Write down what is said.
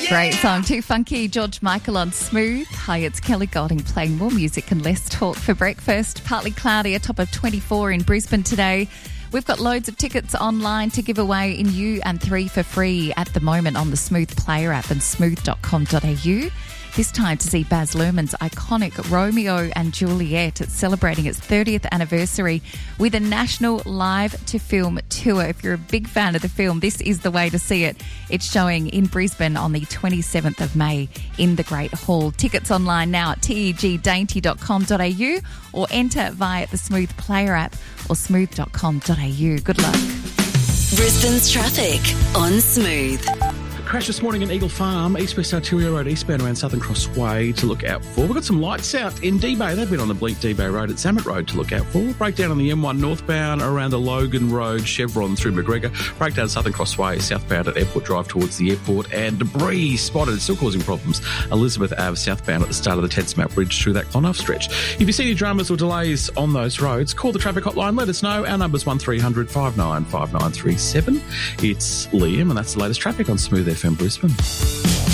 Great song. Too Funky, George Michael on Smooth. Hi, it's Kelly Golding playing more music and less talk for breakfast. Partly cloudy, a top of 24 in Brisbane today. We've got loads of tickets online to give away in you and 3 for free at the moment on the Smooth Player app and smooth.com.au. This time to see Baz Luhrmann's iconic Romeo and Juliet. It's celebrating its 30th anniversary with a national live-to-film tour. If you're a big fan of the film, this is the way to see it. It's showing in Brisbane on the 27th of May in the Great Hall. Tickets online now at tegdainty.com.au or enter via the Smooth Player app or smooth.com.au. Good luck. Brisbane's traffic on Smooth. Crash this morning in Eagle Farm, East West Artillery Road, eastbound around Southern Cross Way to look out for. We've got some lights out in D-Bay. They've been on the bleak D-Bay Road at Zammit Road to look out for. Breakdown on the M1 northbound around the Logan Road, Chevron through McGregor. Breakdown Southern Cross Way, southbound at Airport Drive towards the airport. And debris spotted. It's still causing problems. Elizabeth Ave southbound at the start of the Ted Smart Bridge through that on-off stretch. If you see any dramas or delays on those roads, call the traffic hotline. Let us know. Our number's 1300 595937. It's Liam, and that's the latest traffic on Smooth FM Brisbane.